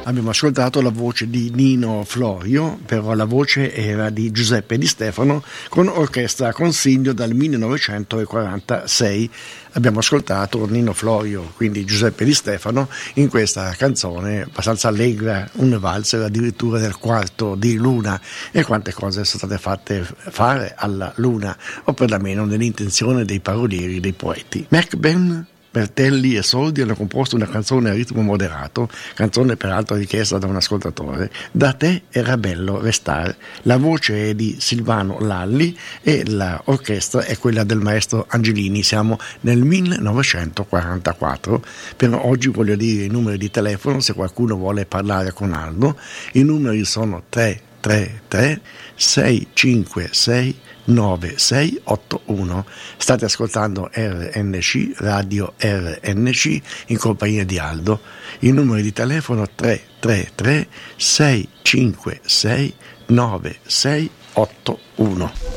Abbiamo ascoltato la voce di Nino Florio, però la voce era di Giuseppe Di Stefano con Orchestra Consiglio dal 1946. Abbiamo ascoltato Nino Florio, quindi Giuseppe Di Stefano, in questa canzone abbastanza allegra, un valzer addirittura del quarto di luna. E quante cose sono state fatte fare alla luna, o perlomeno nell'intenzione dei parolieri, dei poeti. McBain, Bertelli e Soldi hanno composto una canzone a ritmo moderato, canzone peraltro richiesta da un ascoltatore, Da te era bello restare. La voce è di Silvano Lalli e l'orchestra è quella del maestro Angelini. Siamo nel 1944. Per oggi voglio dire i numeri di telefono se qualcuno vuole parlare con Aldo. I numeri sono 333 656 9681. State ascoltando RNC, Radio RNC, in compagnia di Aldo. Il numero di telefono 333 656 9681.